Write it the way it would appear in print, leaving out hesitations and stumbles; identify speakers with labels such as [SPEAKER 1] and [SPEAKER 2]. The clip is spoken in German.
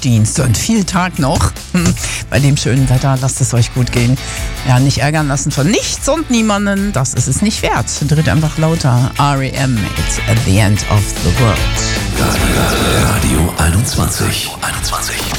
[SPEAKER 1] Schichtdienst und viel Tag noch. Bei dem schönen Wetter, lasst es euch gut gehen. Ja, nicht ärgern lassen von nichts und niemanden, das ist es nicht wert. Dreht einfach lauter. R.E.M. It's at the end of the world.
[SPEAKER 2] Radio 21.